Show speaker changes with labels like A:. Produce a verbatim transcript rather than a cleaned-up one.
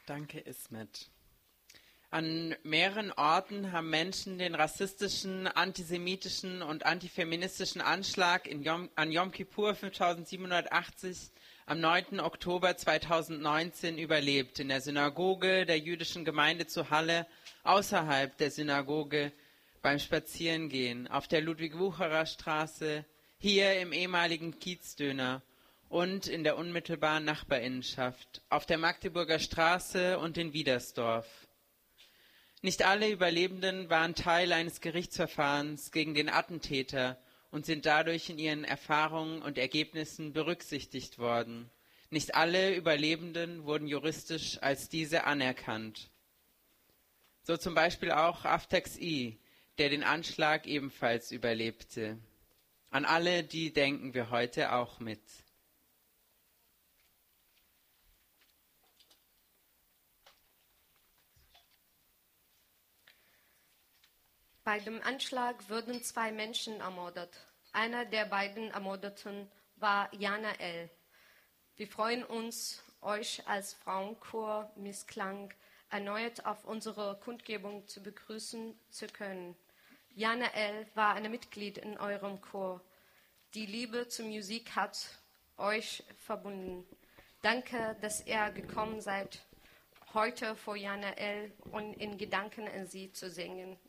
A: Danke, Ismet. An mehreren Orten haben Menschen den rassistischen, antisemitischen und antifeministischen Anschlag in Yom, an Yom Kippur fünftausendsiebenhundertachtzig am neunten Oktober zweitausendneunzehn überlebt. In der Synagoge der jüdischen Gemeinde zu Halle, außerhalb der Synagoge, beim Spazierengehen, auf der Ludwig-Wucherer-Straße, hier im ehemaligen Kiezdöner und in der unmittelbaren Nachbarinnenschaft, auf der Magdeburger Straße und in Wiedersdorf. Nicht alle Überlebenden waren Teil eines Gerichtsverfahrens gegen den Attentäter und sind dadurch in ihren Erfahrungen und Ergebnissen berücksichtigt worden. Nicht alle Überlebenden wurden juristisch als diese anerkannt. So zum Beispiel auch Aftax I, der den Anschlag ebenfalls überlebte. An alle die denken wir heute auch mit.
B: Bei dem Anschlag wurden zwei Menschen ermordet. Einer der beiden Ermordeten war Jana L. Wir freuen uns, euch als Frauenchor Missklang erneut auf unserer Kundgebung zu begrüßen zu können. Jana L. war ein Mitglied in eurem Chor. Die Liebe zur Musik hat euch verbunden. Danke, dass ihr gekommen seid, heute vor Jana L. und in Gedanken an sie zu singen.